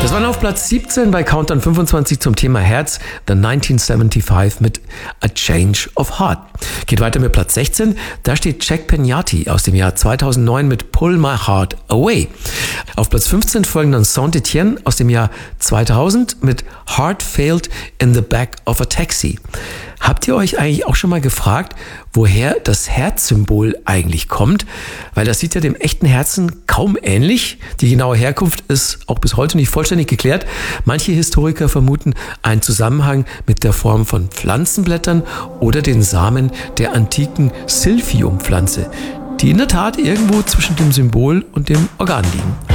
Das war auf Platz 17 bei Countdown 25 zum Thema Herz, The 1975 mit A Change of Heart. Geht weiter mit Platz 16, da steht Jack Peñati aus dem Jahr 2009 mit Pull My Heart Away. Auf Platz 15 folgen dann Saint-Etienne aus dem Jahr 2000 mit Heart Failed in the Back of a Taxi. Habt ihr euch eigentlich auch schon mal gefragt, woher das Herzsymbol eigentlich kommt? Weil das sieht ja dem echten Herzen kaum ähnlich. Die genaue Herkunft ist auch bis heute nicht vollständig geklärt. Manche Historiker vermuten einen Zusammenhang mit der Form von Pflanzenblättern oder den Samen der antiken Silphiumpflanze, die in der Tat irgendwo zwischen dem Symbol und dem Organ liegen.